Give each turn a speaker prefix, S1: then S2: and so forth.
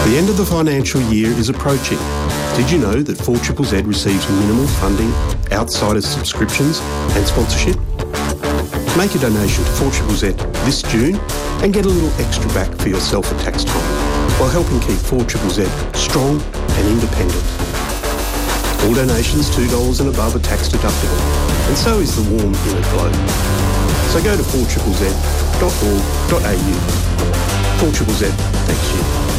S1: The end of the financial year is approaching. Did you know that 4ZZZ receives minimal funding outside of subscriptions and sponsorship? Make a donation to 4ZZZ this June and get a little extra back for yourself at tax time while helping keep 4ZZZ strong and independent. All donations $2 and above are tax deductible, and so is the warm inner glow. So go to 4ZZZ.org.au. 4ZZZ, thank